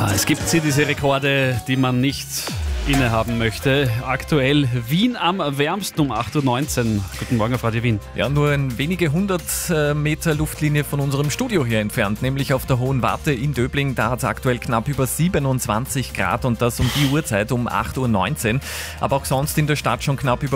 Es gibt diese Rekorde, die man nicht innehaben möchte. Aktuell Wien am wärmsten um 8.19 Uhr. Guten Morgen, Frau Wien. Ja, nur wenige 100 Meter Luftlinie von unserem Studio hier entfernt, nämlich auf der Hohen Warte in Döbling. Da hat es aktuell knapp über 27 Grad und das um die Uhrzeit um 8.19 Uhr. Aber auch sonst in der Stadt schon knapp über